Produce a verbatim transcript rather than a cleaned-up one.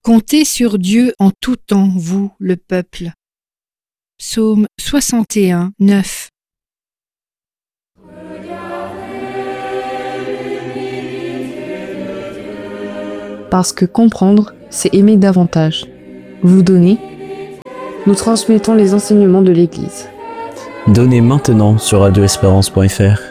Comptez sur Dieu en tout temps, vous, le peuple. Psaume soixante et un, neuf. Parce que comprendre, c'est aimer davantage. Vous donnez, nous transmettons les enseignements de l'Église. Donnez maintenant sur radio espérance point f r.